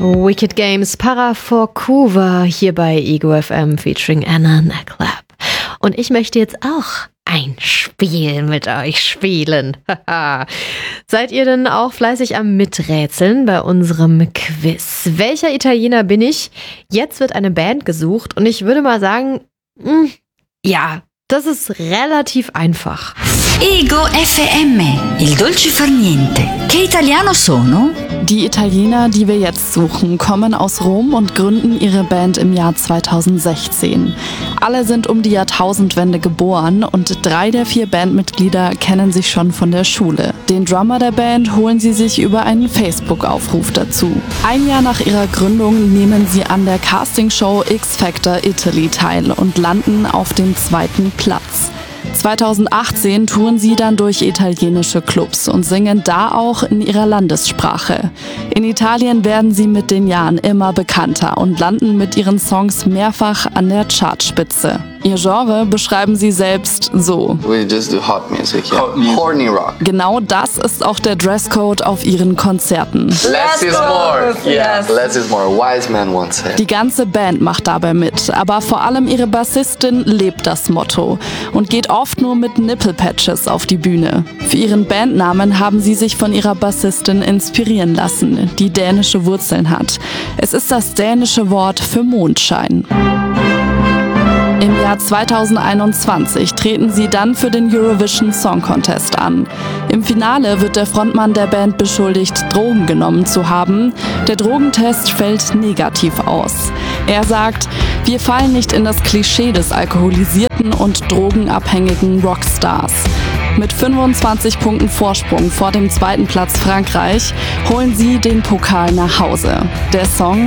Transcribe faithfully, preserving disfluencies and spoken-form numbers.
Wicked Games Para for Kuva hier bei Ego F M featuring Anna Naklap. Und ich möchte jetzt auch ein Spiel mit euch spielen. Seid ihr denn auch fleißig am Miträtseln bei unserem Quiz? Welcher Italiener bin ich? Jetzt wird eine Band gesucht und ich würde mal sagen, mh, ja, das ist relativ einfach. Ego F M, il dolce far niente. Che italiano sono? Die Italiener, die wir jetzt suchen, kommen aus Rom und gründen ihre Band im Jahr zweitausendsechzehn. Alle sind um die Jahrtausendwende geboren und drei der vier Bandmitglieder kennen sich schon von der Schule. Den Drummer der Band holen sie sich über einen Facebook-Aufruf dazu. Ein Jahr nach ihrer Gründung nehmen sie an der Castingshow X Factor Italy teil und landen auf dem zweiten Platz. zweitausendachtzehn touren sie dann durch italienische Clubs und singen da auch in ihrer Landessprache. In Italien werden sie mit den Jahren immer bekannter und landen mit ihren Songs mehrfach an der Chartspitze. Ihr Genre beschreiben sie selbst so. We just do hot music, yeah. Hot music. Horny rock. Genau das ist auch der Dresscode auf ihren Konzerten. Less is more. Yeah, less is more. Wise man once said. Die ganze Band macht dabei mit, aber vor allem ihre Bassistin lebt das Motto und geht oft nur mit Nipplepatches auf die Bühne. Für ihren Bandnamen haben sie sich von ihrer Bassistin inspirieren lassen, die dänische Wurzeln hat. Es ist das dänische Wort für Mondschein. Im Jahr zweitausendeinundzwanzig treten sie dann für den Eurovision Song Contest an. Im Finale wird der Frontmann der Band beschuldigt, Drogen genommen zu haben. Der Drogentest fällt negativ aus. Er sagt, wir fallen nicht in das Klischee des alkoholisierten und drogenabhängigen Rockstars. Mit fünfundzwanzig Punkten Vorsprung vor dem zweiten Platz Frankreich holen sie den Pokal nach Hause. Der Song